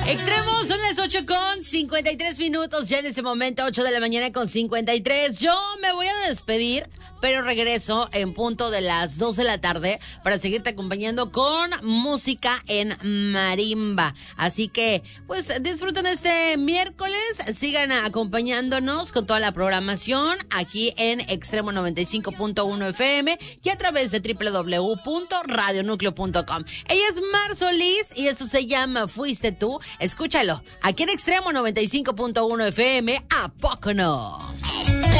Extremos, son las 8:53, ya en ese momento, 8 de la mañana con 53. Yo me voy a despedir, pero regreso en punto de las 2 de la tarde para seguirte acompañando con música en marimba. Así que, pues, disfruten este miércoles, sigan acompañándonos con toda la programación aquí en Extremo 95.1 FM y a través de www.radionucleo.com. Ella es Mar Solís y eso se llama Fuiste Tú. Escúchalo, aquí en Extremo 95.1 FM, ¿a poco no?